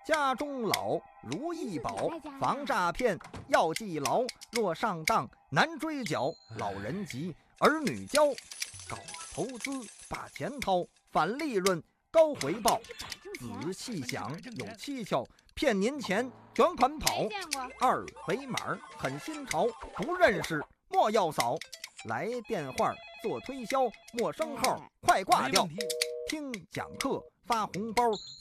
家中老如意宝，防诈骗要记牢。若上当难追缴，老人急儿女教。搞投资把钱掏，反利润高回报。仔细想有蹊跷，骗您钱卷款跑。二维码很新潮，不认识莫要扫。来电话做推销，陌生号快挂掉。听讲课发红包，